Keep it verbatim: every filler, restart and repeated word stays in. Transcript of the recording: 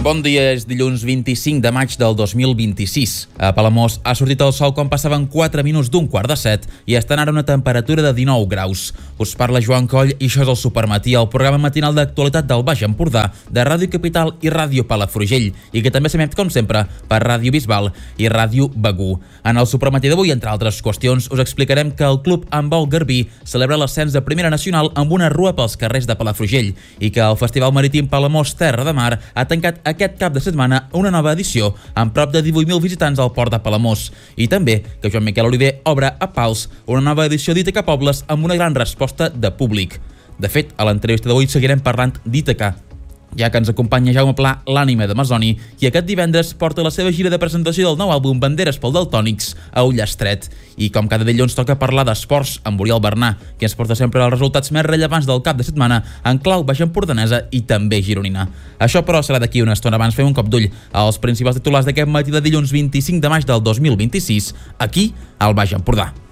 Bon dia, és dilluns vint-i-cinc de maig del dos mil vint-i-sis. A Palamós ha sortit el sol quan passaven quatre minuts d'un quart de set i estan ara una temperatura de dinou graus. Us parla Joan Coll i això és el Supermatí, el programa matinal d'actualitat del Baix Empordà, de Ràdio Capital i Ràdio Palafrugell, i que també s'emet, com sempre, per Ràdio Bisbal i Ràdio Begur. En el Supermatí d'avui, entre altres qüestions, us explicarem que el Club Handbol Garbí celebra l'ascens de Primera Nacional amb una rua pels carrers de Palafrugell i que el Festival Marítim Palamós Terra de Mar ha tancat aquest cap de setmana una nova edició amb prop de divuit mil visitants al port de Palamós. I també que Joan Miquel Oliver obre a Pals una nova edició d'Ítaca Pobles amb una gran resposta de públic. De fet, a l'entrevista d'avui seguirem parlant d'Ítaca, ja que ens acompanya Jaume Pla, l'ànima d'Amazoni, i aquest divendres porta la seva gira de presentació del nou àlbum Banderes pel Daltònics a Ullastret. I com cada dilluns toca parlar d'esports amb Oriol Bernà, que ens porta sempre els resultats més rellevants del cap de setmana en clau baixempordanesa i també gironina. Això, però, serà d'aquí una estona. Abans fem un cop d'ull als principals titulars d'aquest matí de dilluns vint-i-cinc de maig del dos mil vint-i-sis, aquí al Baix Empordà.